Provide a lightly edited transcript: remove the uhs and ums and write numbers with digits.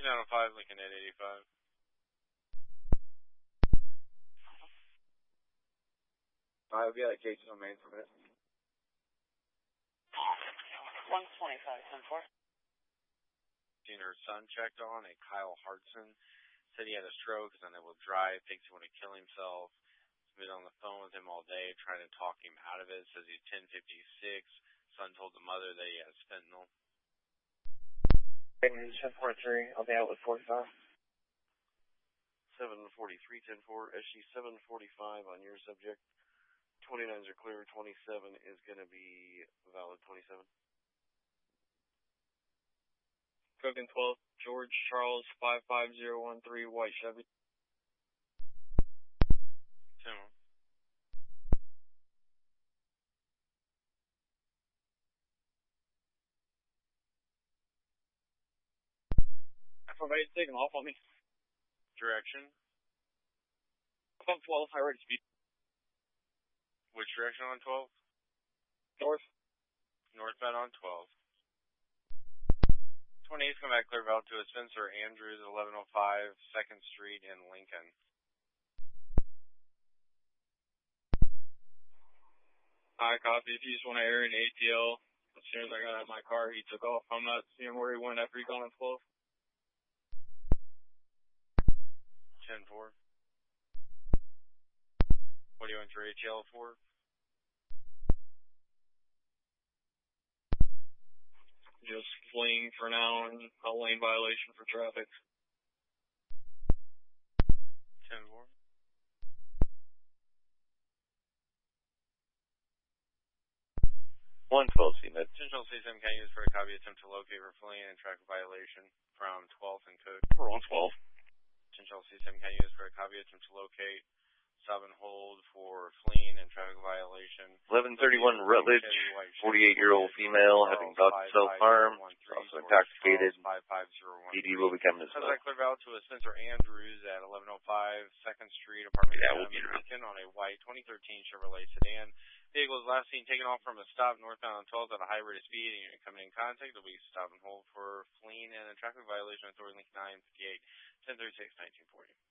Lincoln out of 5, Lincoln at 85. I'll be at Jason on Main for a minute. 125, 10-4. Seen her son checked on, a Kyle Hartson. Said he had a stroke, is unable to drive, thinks he want to kill himself. He's been on the phone with him all day, trying to talk him out of it. Says he's 1056. Son told the mother that he has fentanyl. 1043, I'll be out with 45. 743, 10-4, SG 745 on your subject. 29s are clear, 27 is going to be valid, 27. Cooking 12, George Charles 55013, White Chevy. 10. Somebody's taking off on me. Direction? I'm 12, high rate of speed. Which direction on 12? North. Northbound on 12. 28's come back clear valid to a Spencer Andrews, 1105 2nd Street in Lincoln. Hi, copy. If you just want to air an ATL, as soon as I got out of my car, he took off. I'm not seeing where he went after he got on 12. 10-4. What do you want your ATL for? Just fleeing for now and a lane violation for traffic. 10-4. CMed. Central CSM can use for a copy attempt to locate for fleeing and traffic violation from 12th and Cook. We're on 12. Central CSM can use for a copy attempt to locate, stop and hold for fleeing and traffic violation. 1131 Rutledge, 48-year-old female having thoughts of self-harm, also intoxicated. PD will be coming as well. Suspect clear valid to a Spencer Andrews at 1105 2nd Street, apartment Lincoln on a white 2013 Chevrolet sedan. Vehicle is last seen taken off from a stop northbound on 12th at a high rate of speed, and you're coming in contact. Will be stop and hold for fleeing and a traffic violation. Authority Lincoln 958 1036 1940.